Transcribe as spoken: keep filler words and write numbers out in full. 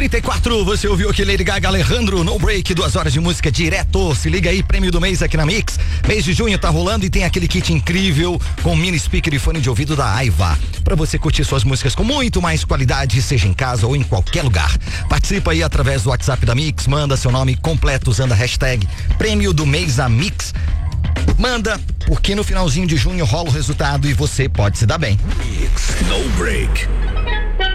trinta e quatro, você ouviu aqui Lady Gaga, Alejandro, No Break, duas horas de música direto. Se liga aí, prêmio do mês aqui na Mix. Mês de junho tá rolando e tem aquele kit incrível com mini speaker e fone de ouvido da Aiva, pra você curtir suas músicas com muito mais qualidade, seja em casa ou em qualquer lugar. Participa aí através do WhatsApp da Mix, manda seu nome completo usando a hashtag prêmio do mês na Mix. Manda, porque no finalzinho de junho rola o resultado e você pode se dar bem. Mix No Break.